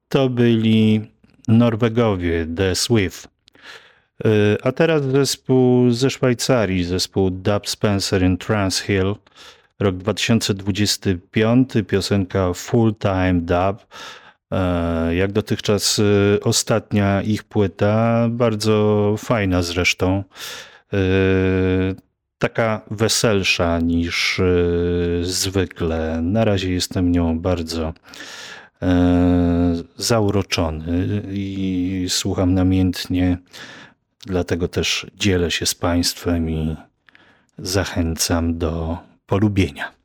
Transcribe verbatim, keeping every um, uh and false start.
to byli Norwegowie, The Swift. A teraz zespół ze Szwajcarii, zespół Dub Spencer in Trance Hill, rok dwa tysiące dwudziesty piąty, piosenka Full Time Dub. Jak dotychczas ostatnia ich płyta, bardzo fajna zresztą, taka weselsza niż zwykle. Na razie jestem nią bardzo zauroczony i słucham namiętnie, dlatego też dzielę się z Państwem i zachęcam do polubienia.